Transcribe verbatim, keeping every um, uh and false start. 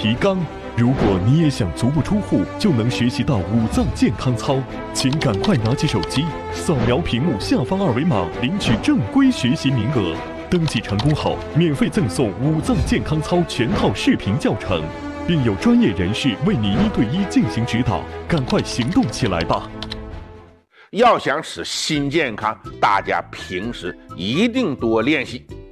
提纲。如果你也想足不出户就能学习到五脏健康操，请赶快拿起手机，扫描屏幕下方二维码，领取正规学习名额。登记成功后，免费赠送五脏健康操全套视频教程，并有专业人士为你一对一进行指导。赶快行动起来吧！ 要想使心健康，大家平时一定多练习。